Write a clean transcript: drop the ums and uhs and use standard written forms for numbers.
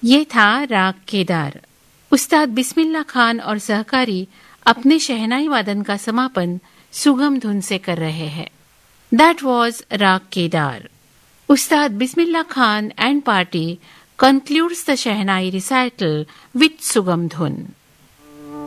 ये था राग केदार। उस्ताद बिस्मिल्लाह खान और सहकारी अपने शहनाई वादन का समापन सुगम धुन से कर रहे हैं। दैट वॉज राग केदार। उस्ताद Bismillah Khan and party concludes the Shehnai recital with Sugam Dhun.